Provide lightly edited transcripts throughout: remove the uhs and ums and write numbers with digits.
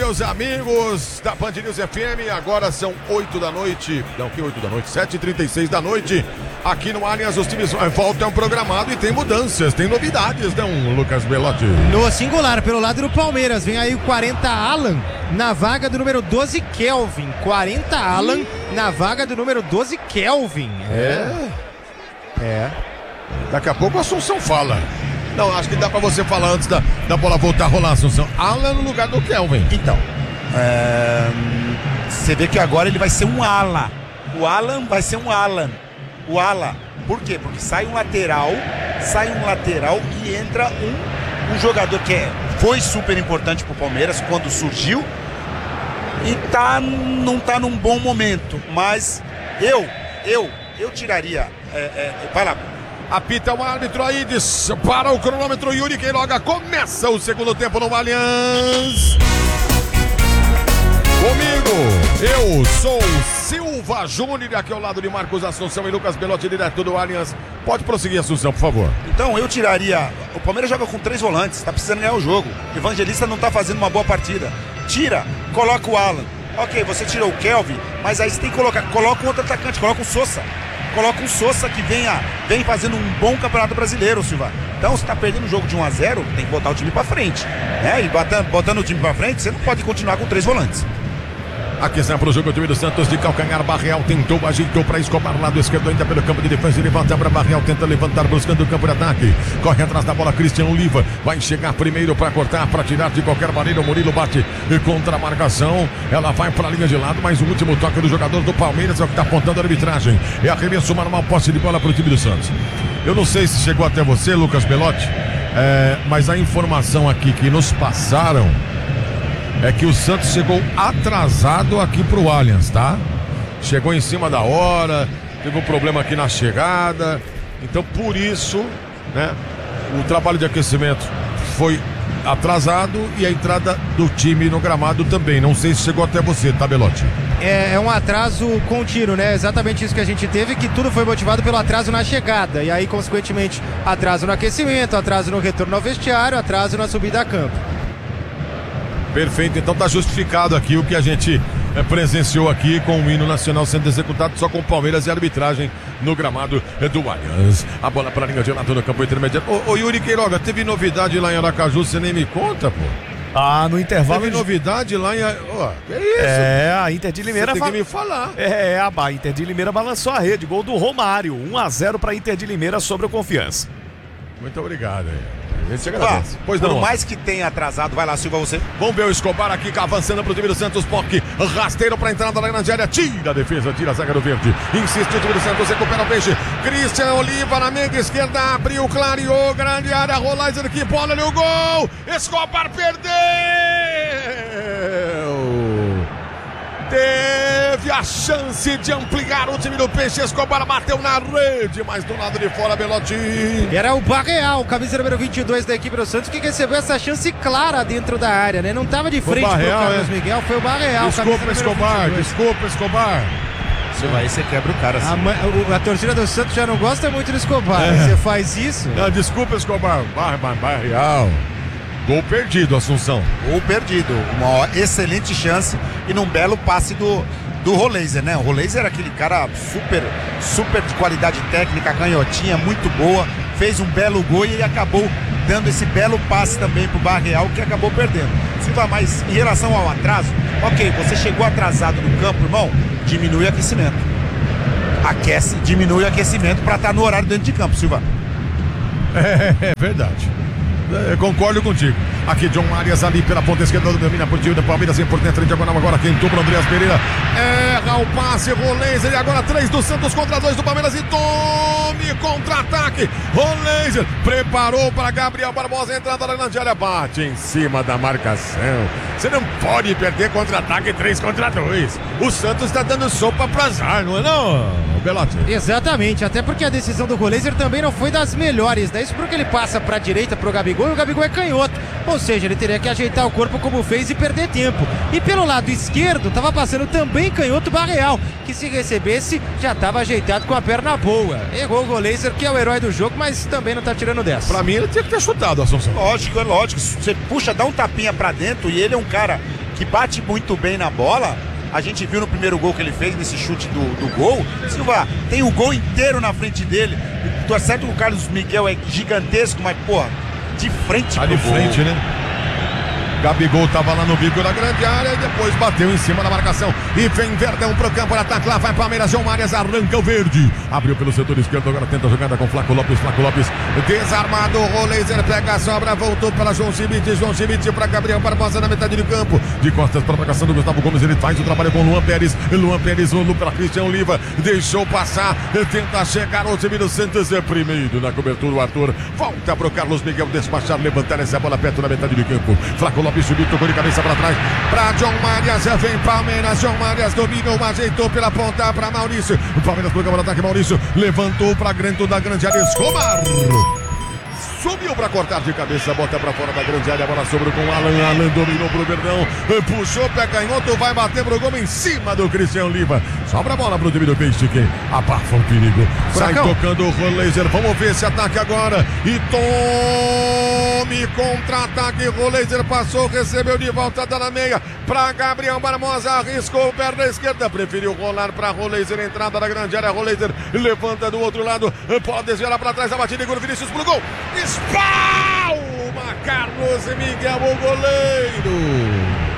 meus amigos da Band News FM. Agora são 8 da noite. Não, que 8 da noite? 7h36 da noite. Aqui no Allianz, os times voltam programado e tem mudanças, tem novidades, não, Lucas Belotti? No singular, pelo lado do Palmeiras, vem aí o 40 Alan na vaga do número 12 Kelvin. 40 Alan na vaga do número 12 Kelvin. Daqui a pouco a Assunção fala. Não, acho que dá pra você falar antes da bola voltar a rolar, Assunção. Alan no lugar do Kelvin. Então, você vê que agora ele vai ser um ala. O Alan vai ser um Alan. O ala. Por quê? Porque sai um lateral e entra um jogador que foi super importante pro Palmeiras quando surgiu e não tá num bom momento. Mas eu tiraria. Vai lá. Apita o árbitro aí, para o cronômetro. Yuri Queiroga, começa o segundo tempo no Allianz. Comigo, eu sou Silva Júnior, aqui ao lado de Marcos Assunção e Lucas Belotti, direto do Allianz. Pode prosseguir, Assunção, por favor. Então, eu tiraria. O Palmeiras joga com 3 volantes, tá precisando ganhar o jogo. O Evangelista não tá fazendo uma boa partida. Tira, coloca o Alan. Ok, você tirou o Kelvin, mas aí você tem que coloca um outro atacante, coloca o Sousa. Coloca um Sousa que vem fazendo um bom campeonato brasileiro, Silva. Então, se tá perdendo o jogo de 1-0, tem que botar o time pra frente, né? E botando o time pra frente, você não pode continuar com 3 volantes. Aqui está pro jogo o time do Santos de calcanhar. Barreal tentou, ajeitou para Escobar, lado esquerdo ainda pelo campo de defesa. Ele levanta para Barreal, tenta levantar, buscando o campo de ataque. Corre atrás da bola, Cristian Oliva. Vai chegar primeiro para cortar, para tirar de qualquer maneira. O Murilo bate contra a marcação. Ela vai para a linha de lado, mas o último toque do jogador do Palmeiras é o que está apontando a arbitragem. É arremesso normal, posse de bola para o time do Santos. Eu não sei se chegou até você, Lucas Belotti, mas a informação aqui que nos passaram é que o Santos chegou atrasado aqui pro Allianz, tá? Chegou em cima da hora, teve um problema aqui na chegada. Então, por isso, né, o trabalho de aquecimento foi atrasado e a entrada do time no gramado também. Não sei se chegou até você, tá, Belotti? É um atraso contínuo, né? Exatamente isso que a gente teve, que tudo foi motivado pelo atraso na chegada. E aí, consequentemente, atraso no aquecimento, atraso no retorno ao vestiário, atraso na subida a campo. Perfeito, então tá justificado aqui o que a gente presenciou aqui com o hino nacional sendo executado só com Palmeiras e arbitragem no gramado do Allianz. A bola para a linha de lado no campo intermediário. Ô Yuri Queiroga, teve novidade lá em Aracaju, você nem me conta, pô? No intervalo. Teve novidade lá em... que isso? A Inter de Limeira... Você tem que me falar. A Inter de Limeira balançou a rede, gol do Romário, 1-0 para Inter de Limeira sobre o Confiança. Muito obrigado, Pois não. Por mais que tenha atrasado, vai lá, Silva, você. Vamos ver o Escobar aqui, avançando pro time do Santos. Poc, rasteiro pra entrada da grande área. Tira a defesa, tira a zaga do verde. Insiste o time do Santos, recupera o peixe. Cristian Oliva na meia esquerda, abriu, clareou, grande área. Rolaiser aqui, bola no gol. Escobar perdeu. Teve a chance de ampliar o time do Peixe. Escobar bateu na rede, mas do lado de fora, Belotti. Era o Barreal, camisa número 22 da equipe do Santos, que recebeu essa chance clara dentro da área, né? Não estava de frente pro Carlos Miguel, foi o Barreal. Desculpa, Escobar. Aí você quebra o cara assim. A torcida do Santos já não gosta muito do Escobar. Você faz isso? Não, desculpa, Escobar. Barreal. Gol perdido, Assunção. Gol perdido. Uma excelente chance e num belo passe do Rolaiser, né? O Rolaiser era aquele cara super de qualidade técnica, canhotinha, muito boa. Fez um belo gol e acabou dando esse belo passe também pro Barreal, que acabou perdendo. Silva, mas em relação ao atraso, ok, você chegou atrasado no campo, irmão, diminui o aquecimento. Diminui o aquecimento para estar no horário dentro de campo, Silva. É verdade. Concordo contigo. Aqui John Arias ali pela ponta esquerda, domina por time do Palmeiras, em por dentro, diagonal agora quem toma, Andreas Pereira erra o passe, Rolaiser, e agora 3 do Santos contra 2 do Palmeiras e tome contra-ataque. Rolaiser preparou para Gabriel Barbosa, entrada na grande área, bate em cima da marcação. Você não pode perder contra-ataque 3 contra 2. O Santos está dando sopa para azar, não é não, Belotti? Exatamente, até porque a decisão do Rolaiser também não foi das melhores, né? Isso porque ele passa para a direita pro Gabigol e o Gabigol é canhoto. Ou seja, ele teria que ajeitar o corpo como fez e perder tempo. E pelo lado esquerdo, estava passando também canhoto Barreal, que se recebesse, já estava ajeitado com a perna boa. Errou o Rolaiser, que é o herói do jogo, mas também não está tirando dessa. Pra mim, ele tinha que ter chutado, Assunção. Lógico. Você puxa, dá um tapinha pra dentro e ele é um cara que bate muito bem na bola. A gente viu no primeiro gol que ele fez, nesse chute do gol. Silva, tem o gol inteiro na frente dele. Tô certo que o Carlos Miguel é gigantesco, mas, pô, de frente tá de gol. frente, né? Gabigol tava lá no bico da grande área e depois bateu em cima da marcação. E vem Verdão pro campo de ataque. Lá vai Palmeiras, João Marias arranca o verde. Abriu pelo setor esquerdo, agora tenta a jogada com Flaco Lopes. Desarmado, o Laser pega a sobra, voltou para João Schmidt para Gabriel Barbosa na metade do campo. De costas para a marcação do Gustavo Gomes, ele faz o trabalho com Luan Pérez, rolou para Cristian Oliva, deixou passar, tenta chegar o time do Santos, é primeiro na cobertura o Arthur. Volta pro Carlos Miguel despachar, levantar essa bola perto da metade do campo. Flaco Lopes subiu, tocou de cabeça para trás, para John Marias, vem Palmeiras, John Marias dominou, ajeitou pela ponta para Maurício, o Palmeiras pro campo de ataque, Maurício levantou para dentro da grande área, Escobar subiu para cortar de cabeça, bota para fora da grande área, a bola sobrou com Alan dominou pro Verdão, puxou, pé canhoto, vai bater pro gol em cima do Cristian Oliva, sobra a bola pro time do Peixe, que abafa o perigo, sai tocando o Laser, vamos ver esse ataque agora, e tome contra-ataque, o Laser passou, recebeu de volta, dá na meia, para Gabriel Barbosa, arriscou o pé da esquerda, preferiu rolar para Roleiser, entrada da grande área, Roleiser levanta do outro lado, pode desviar para trás, a batida, Igor Vinícius pro gol, espalma Carlos Miguel, o goleiro,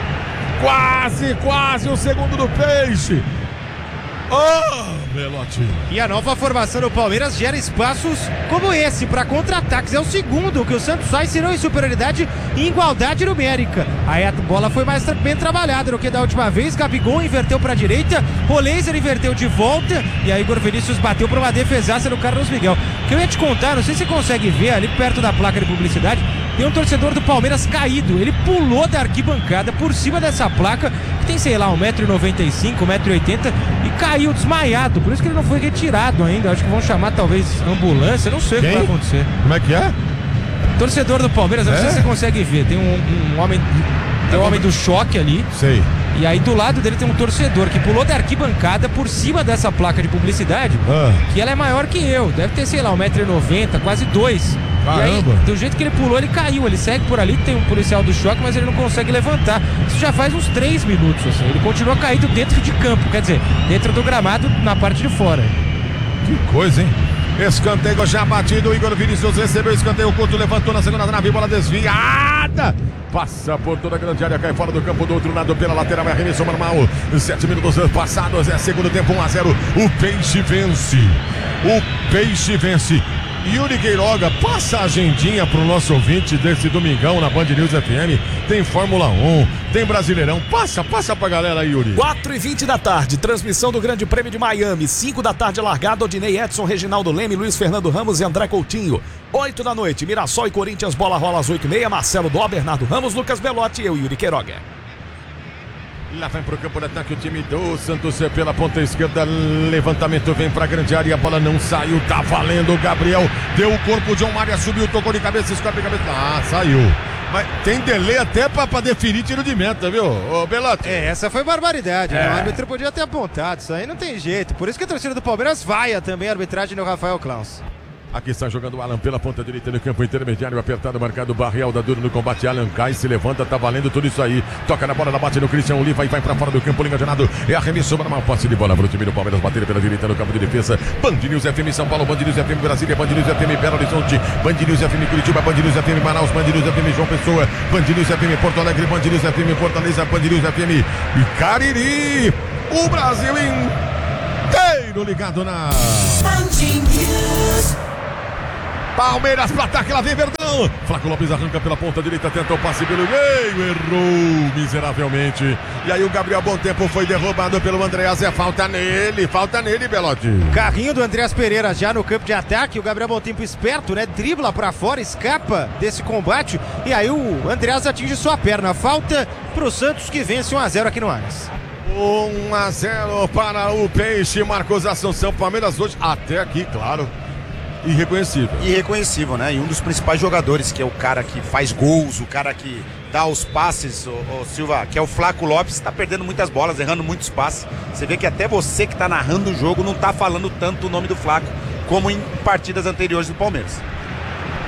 quase o segundo do Peixe. Belotti. E a nova formação do Palmeiras gera espaços como esse para contra-ataques. É o segundo que o Santos sai, se não em superioridade e igualdade numérica. Aí a bola foi mais bem trabalhada do que da última vez. Gabigol inverteu para a direita, o Laser inverteu de volta e aí Igor Vinícius bateu para uma defesaça do Carlos Miguel. O que eu ia te contar, não sei se você consegue ver ali perto da placa de publicidade, tem um torcedor do Palmeiras caído. Ele pulou da arquibancada por cima dessa placa, que tem, sei lá, 1,95m, 1,80m, e caiu desmaiado. Por isso que ele não foi retirado ainda. Acho que vão chamar talvez ambulância, não sei o que vai acontecer. Como é que é? Torcedor do Palmeiras, não sei se você consegue ver. Tem um homem, tem um homem do choque ali. Sei. E aí do lado dele tem um torcedor que pulou da arquibancada por cima dessa placa de publicidade, que ela é maior que eu. Deve ter, sei lá, 1,90m, quase 2. Caramba. E aí, do jeito que ele pulou, ele caiu. Ele segue por ali, tem um policial do choque, mas ele não consegue levantar. Isso já faz uns 3 minutos, assim. Ele continua caído dentro de campo, quer dizer, dentro do gramado, na parte de fora. Que coisa, hein? Escanteio já batido, o Igor Vinícius recebeu o escanteio, o Couto levantou na segunda trave, bola desviada, passa por toda a grande área, cai fora do campo, do outro lado pela lateral, é arremesso normal, 7 minutos passados, é segundo tempo, 1-0, o Peixe vence. Yuri Queiroga, passa a agendinha pro nosso ouvinte desse domingão na Band News FM. Tem Fórmula 1, tem Brasileirão. Passa pra galera aí, Yuri. 4h20 da tarde, transmissão do Grande Prêmio de Miami. 5 da tarde, largada, Odinei, Edson, Reginaldo Leme, Luiz Fernando Ramos e André Coutinho. 8 da noite, Mirassol e Corinthians, bola rola às 8h30. Marcelo Dó, Bernardo Ramos, Lucas Belotti e eu, Yuri Queiroga. Lá vem pro campo de ataque o time do Santos pela ponta esquerda, levantamento vem pra grande área, a bola não saiu, tá valendo, o Gabriel deu o corpo, John Maria subiu, tocou de cabeça, escorre de cabeça, saiu. Mas tem delay até pra definir tiro de meta, viu, ô Belotti? Essa foi barbaridade, né? O árbitro podia ter apontado, isso aí não tem jeito. Por isso que a torcida do Palmeiras vaia também a arbitragem do Rafael Claus. Aqui está jogando o Alan pela ponta direita do campo intermediário, apertado, marcado, Barrial da duro no combate, Alan cai, se levanta, tá valendo tudo isso aí, toca na bola, bate no Cristian Oliva e vai pra fora do campo, linha de lado, é arremesso para uma posse de bola pro time do Palmeiras, bater pela direita no campo de defesa, Band News FM São Paulo, Band News FM Brasília, Band News FM Belo Horizonte, Band News FM Curitiba, Band News FM Manaus, Band News FM João Pessoa, Band News FM Porto Alegre, Band News FM Fortaleza, Band News FM e Cariri, o Brasil inteiro ligado na Band News. Palmeiras para ataque, lá vem Verdão. Flaco Lopes arranca pela ponta direita, tenta o passe pelo meio, errou miseravelmente. E aí o Gabriel Bom Tempo foi derrubado pelo Andreas, falta nele, Belotti. Carrinho do Andreas Pereira já no campo de ataque, o Gabriel Bom Tempo esperto, né? Dribla para fora, escapa desse combate e aí o Andreas atinge sua perna. Falta pro Santos que vence 1-0 aqui no Allianz. 1-0 para o Peixe, Marcos Assunção. Palmeiras hoje, até aqui, claro, irreconhecível, né? E um dos principais jogadores, que é o cara que faz gols, o cara que dá os passes, o Silva, que é o Flaco Lopes, tá perdendo muitas bolas, errando muitos passes. Você vê que até você que tá narrando o jogo não tá falando tanto o nome do Flaco como em partidas anteriores do Palmeiras.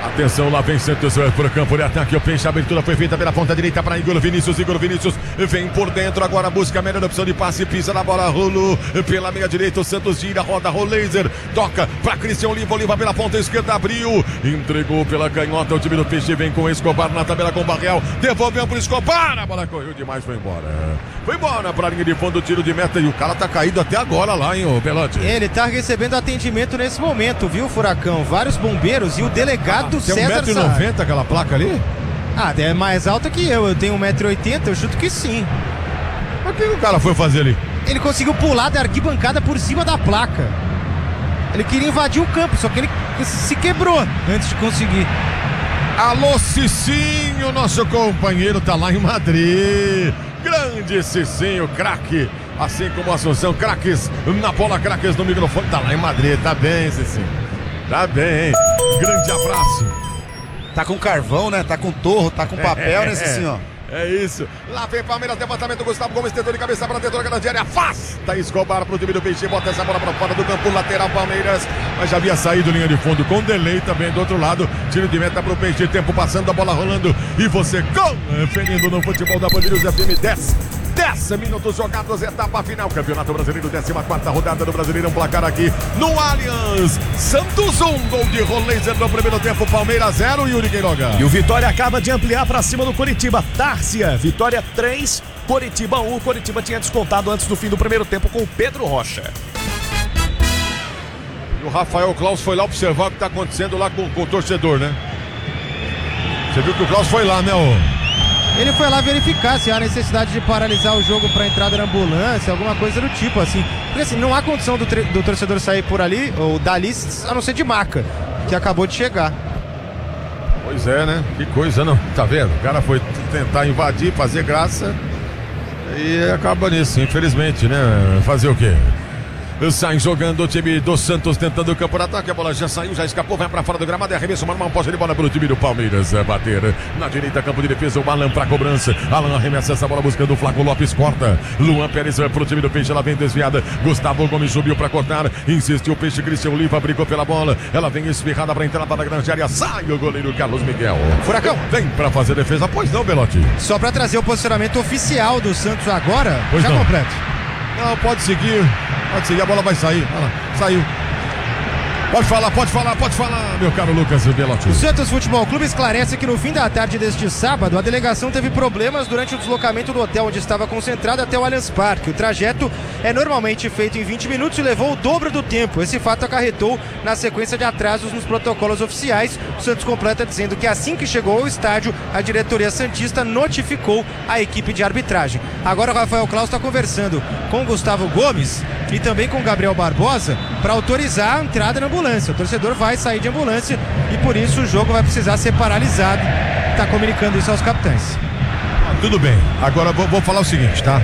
Atenção, lá vem Santos por campo de ataque. O peixe, a abertura foi feita pela ponta direita para Igor Vinícius. Igor Vinícius vem por dentro, agora busca a melhor opção de passe, pisa na bola, rolou pela meia direita. O Santos gira, roda, Roleiser, toca para Cristian Oliva. Oliva pela ponta esquerda, abriu, entregou pela canhota. O time do peixe vem com Escobar na tabela com Barreal. Devolveu para Escobar, a bola correu demais, foi embora. Foi embora para a linha de fundo, tiro de meta. E o cara tá caído até agora lá, hein, ô Belotti? Ele tá recebendo atendimento nesse momento, viu, Furacão? Vários bombeiros e o delegado César Tem 1,90 m aquela placa ali? É mais alta que eu tenho 1,80 m, eu chuto que sim. Mas o que o cara foi fazer ali? Ele conseguiu pular da arquibancada por cima da placa. Ele queria invadir o campo, só que ele se quebrou antes de conseguir. Alô, Cicinho, nosso companheiro tá lá em Madrid. Grande Cicinho, craque. Assim como a Assunção, craques na bola, craques no microfone. Tá lá em Madrid, tá bem, Cicinho. Tá bem. Grande abraço. Tá com carvão, né? Tá com torro, tá com papel, né, assim, ó. É isso. Lá vem Palmeiras, levantamento, Gustavo Gomes tentou de cabeça para dentro da grande área. Afasta Escobar pro time do Peixe, bota essa bola para fora do campo, lateral Palmeiras. Mas já havia saído linha de fundo com delay também do outro lado. Tiro de meta pro Peixe, tempo passando, a bola rolando. E você conferindo no futebol da Band News FM 10 minutos jogados, etapa final, Campeonato Brasileiro, 14ª rodada do Brasileirão, placar aqui no Allianz. Santos 1, gol de Roleiser no primeiro tempo, Palmeiras 0, Yuri Queiroga. E o Vitória acaba de ampliar para cima do Coritiba. Tárcia, Vitória 3, Coritiba 1. Coritiba tinha descontado antes do fim do primeiro tempo com o Pedro Rocha. E o Rafael Claus foi lá observar o que está acontecendo lá com o torcedor, né? Você viu que o Claus foi lá, né, ô? Ele foi lá verificar se há necessidade de paralisar o jogo para entrada da ambulância, alguma coisa do tipo, assim. Porque assim, não há condição do torcedor sair por ali, ou dali, a não ser de maca, que acabou de chegar. Pois é, né? Que coisa, não? Tá vendo? O cara foi tentar invadir, fazer graça e acaba nisso, infelizmente, né? Fazer o quê? Sai jogando o time do Santos, tentando o campo de ataque. A bola já saiu, já escapou, vai pra fora do gramado. É arremesso, uma posse de bola pelo time do Palmeiras. Bater na direita, campo de defesa. O Alan pra cobrança. Alan arremessa essa bola buscando o Flaco Lopes. Corta. Luan Pérez pro time do Peixe. Ela vem desviada. Gustavo Gomes subiu pra cortar. Insistiu o Peixe. Cristian Oliva brigou pela bola. Ela vem espirrada pra entrada da grande área. Sai o goleiro Carlos Miguel. Furacão vem pra fazer defesa. Pois não, Belotti? Só pra trazer o posicionamento oficial do Santos agora. Pois já não. completo. Não, pode seguir, a bola vai sair. Olha lá, saiu. Pode falar, meu caro Lucas Belotti. O Santos Futebol Clube esclarece que no fim da tarde deste sábado, a delegação teve problemas durante o deslocamento do hotel onde estava concentrado até o Allianz Parque. O trajeto é normalmente feito em 20 minutos e levou o dobro do tempo. Esse fato acarretou na sequência de atrasos nos protocolos oficiais. O Santos completa dizendo que assim que chegou ao estádio, a diretoria santista notificou a equipe de arbitragem. Agora o Rafael Claus está conversando com o Gustavo Gomes e também com o Gabriel Barbosa para autorizar a entrada na ambulância. O torcedor vai sair de ambulância e por isso o jogo vai precisar ser paralisado. Está comunicando isso aos capitães. Tudo bem, agora vou falar o seguinte, tá?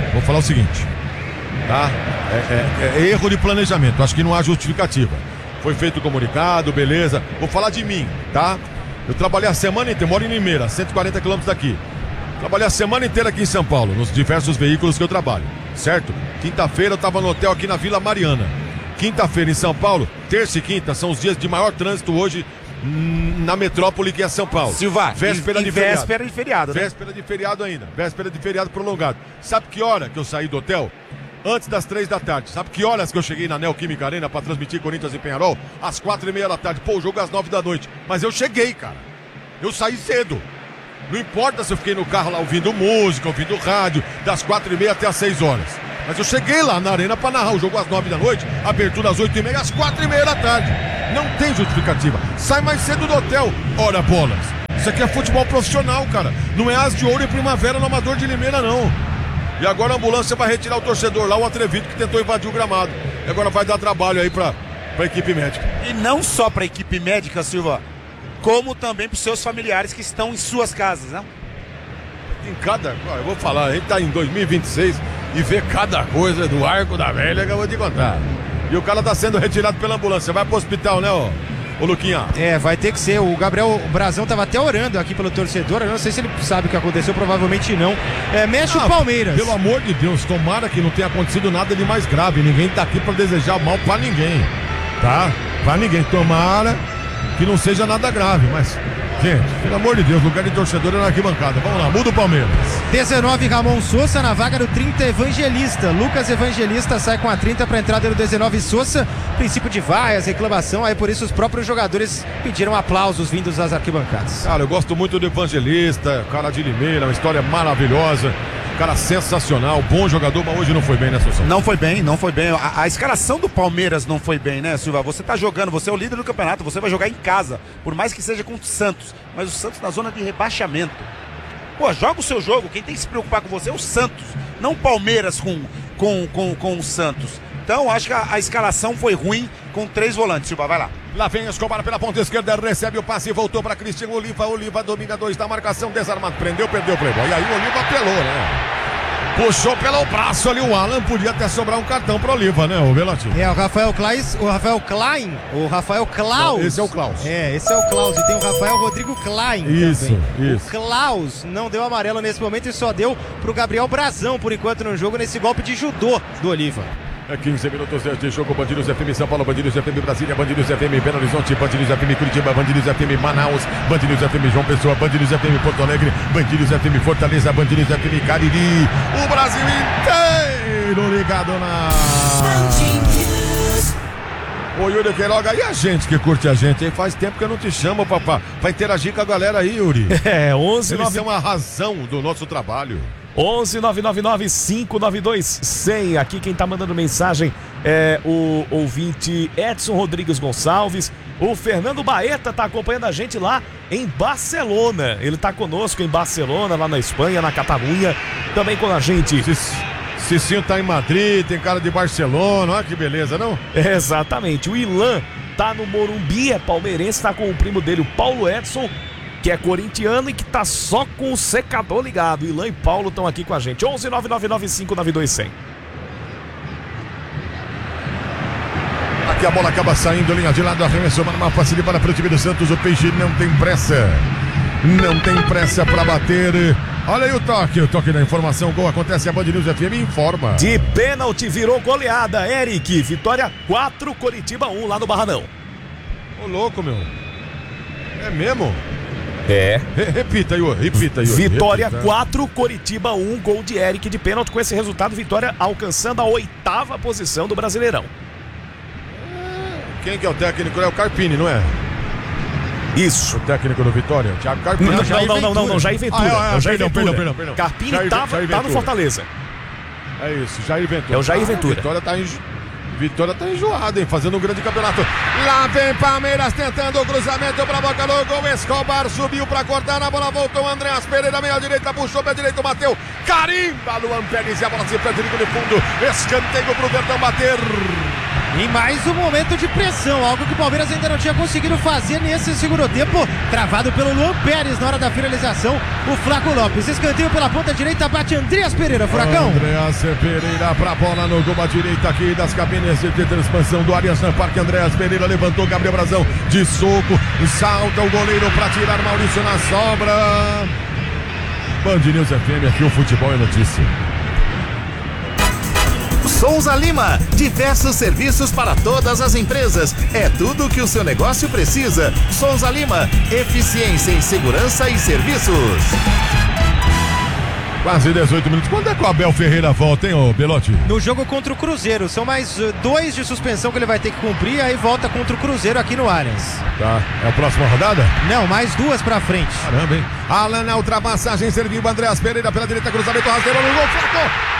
É erro de planejamento, acho que não há justificativa. Foi feito o comunicado, beleza. Vou falar de mim, tá? Eu trabalhei a semana inteira, moro em Limeira, 140 quilômetros daqui. Trabalhei a semana inteira aqui em São Paulo, nos diversos veículos que eu trabalho, certo? Quinta-feira eu estava no hotel aqui na Vila Mariana. Quinta-feira em São Paulo, terça e quinta são os dias de maior trânsito hoje na metrópole que é São Paulo. Silva, véspera de feriado, né? Véspera de feriado ainda, véspera de feriado prolongado. Sabe que hora que eu saí do hotel? Antes das 3 da tarde. Sabe que horas que eu cheguei na Neoquímica Arena para transmitir Corinthians e Peñarol? Às 4h30 da tarde. Pô, o jogo às 9 da noite. Mas eu cheguei, cara. Eu saí cedo. Não importa se eu fiquei no carro lá ouvindo música, ouvindo rádio, das 4h30 até às 6 horas. Mas eu cheguei lá na arena para narrar o jogo às 9 da noite, abertura às 8h30, às 4h30 da tarde. Não tem justificativa. Sai mais cedo do hotel. Ora, bolas. Isso aqui é futebol profissional, cara. Não é As de Ouro e Primavera no Amador de Limeira, não. E agora a ambulância vai retirar o torcedor lá, o atrevido que tentou invadir o gramado. E agora vai dar trabalho aí pra equipe médica. E não só pra equipe médica, Silva, como também pros seus familiares que estão em suas casas, né? Em cada... Eu vou falar, a gente tá em 2026 e vê cada coisa do Arco da Velha que eu vou te contar. E o cara tá sendo retirado pela ambulância. Vai pro hospital, né, ô Luquinha? Vai ter que ser. O Gabriel Brazão tava até orando aqui pelo torcedor. Eu não sei se ele sabe o que aconteceu, provavelmente não. Mexe o Palmeiras. Pelo amor de Deus, tomara que não tenha acontecido nada de mais grave. Ninguém tá aqui pra desejar mal pra ninguém, tá? Pra ninguém. Tomara que não seja nada grave, mas, gente, pelo amor de Deus, lugar de torcedor é na arquibancada. Vamos lá, muda o Palmeiras. 19, Ramon Sousa, na vaga do 30, Evangelista. Lucas Evangelista sai com a 30 para a entrada do 19, Sousa. Princípio de vaias, reclamação, aí por isso os próprios jogadores pediram aplausos vindos às arquibancadas. Cara, eu gosto muito do Evangelista, cara de Limeira, uma história maravilhosa. Cara sensacional, bom jogador, mas hoje não foi bem, né, Sousa? Não foi bem. A escalação do Palmeiras não foi bem, né, Silva? Você tá jogando, você é o líder do campeonato, você vai jogar em casa, por mais que seja contra o Santos, mas o Santos na zona de rebaixamento. Pô, joga o seu jogo, quem tem que se preocupar com você é o Santos, não o Palmeiras com o Santos. Então, acho que a escalação foi ruim com 3 volantes, Silva, vai lá. Lá vem Escobar pela ponta esquerda, recebe o passe e voltou para Cristiano Oliva. Oliva domina 2 da marcação, desarmado, prendeu, perdeu o Playboy. E aí o Oliva apelou, né? Puxou pelo braço ali o Alan, podia até sobrar um cartão para Oliva, né, o Velotti? O Rafael Klaus. Não, esse é o Klaus. Esse é o Klaus e tem o Rafael Rodrigo Klein Isso, também. isso. O Klaus não deu amarelo nesse momento e só deu pro Gabriel Brazão por enquanto no jogo, nesse golpe de judô do Oliva. 15 minutos de jogo, Bandidos FM São Paulo, Bandidos FM Brasília, Bandidos FM Belo Horizonte, Bandidos FM Curitiba, Bandidos FM Manaus, Bandidos FM João Pessoa, Bandidos FM Porto Alegre, Bandidos FM Fortaleza, Bandidos FM Cariri, o Brasil inteiro ligado na... Ô Yuri Queiroga, e a gente que curte a gente, hein? Faz tempo que eu não te chamo pra interagir com a galera aí, Yuri. 11 Eles são a razão do nosso trabalho. 11-999-592-100. Aqui quem tá mandando mensagem é o ouvinte Edson Rodrigues Gonçalves. O Fernando Baeta tá acompanhando a gente lá em Barcelona. Ele tá conosco em Barcelona, lá na Espanha, na Catalunha. Também com a gente. Cicinho tá em Madrid, tem cara de Barcelona. Olha que beleza, não? Exatamente. O Ilan tá no Morumbi, é palmeirense, tá com o primo dele, o Paulo Edson, que é corintiano e que tá só com o secador ligado. Ilan e Paulo estão aqui com a gente. 11-999-592-100. Aqui a bola acaba saindo, linha de lado, arremesso para uma facilidade para o time do Santos. O Peixe não tem pressa. Não tem pressa para bater. Olha aí o toque da informação. Gol acontece, a Band News FM informa. De pênalti virou goleada, Eric. Vitória 4, Coritiba 1 lá no Barradão. Ô louco, meu. É mesmo? É. Repita, Yuri. Vitória repita. 4, Coritiba 1, gol de Eric de pênalti. Com esse resultado, Vitória alcançando a 8ª posição do Brasileirão. Quem que é o técnico? É o Carpini, não é? Isso. O técnico do Vitória, o Thiago Carpini. Não, Jair Ventura. Perdão. Carpini tá no Fortaleza. É isso, Jair Ventura. É o Jair Ventura. Vitória tá enjoado, hein? Fazendo um grande campeonato. Lá vem Palmeiras tentando o cruzamento pra boca do gol. Escobar subiu pra cortar, na bola voltou. Andréas Pereira, meia direita, puxou, pé direito, bateu. Carimba Luan Pérez e a bola se perde no fundo. Escanteio pro Verdão bater. E mais um momento de pressão, algo que o Palmeiras ainda não tinha conseguido fazer nesse segundo tempo, travado pelo Luan Pérez na hora da finalização, o Flaco Lopes, escanteio pela ponta direita, bate Andréas Pereira, Furacão. Andréas Pereira pra bola no gol à direita aqui das cabines de transmissão do Allianz Parque. Andréas Pereira levantou, Gabriel Brazão de soco, salta o goleiro pra tirar Maurício na sobra. Band News FM, aqui o futebol é notícia. Souza Lima, diversos serviços para todas as empresas. É tudo o que o seu negócio precisa. Souza Lima, eficiência em segurança e serviços. Quase 18 minutos. Quando é que o Abel Ferreira volta, hein, ô Belotti? No jogo contra o Cruzeiro. São mais 2 de suspensão que ele vai ter que cumprir, aí volta contra o Cruzeiro aqui no Allianz. Tá. É a próxima rodada? Não, mais 2 pra frente. Caramba, hein? Alan na ultrapassagem, serviu o Andréas Pereira pela direita, cruzamento rasteiro no gol, Flaco!